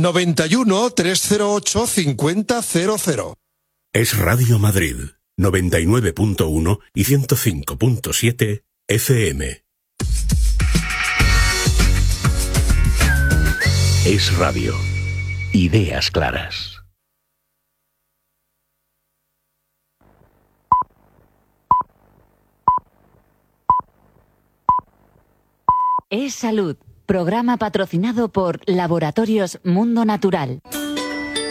91 308 5000. Es Radio Madrid, 99.1 y 105.7 FM. Es Radio. Ideas claras. Es Salud, programa patrocinado por Laboratorios Mundo Natural.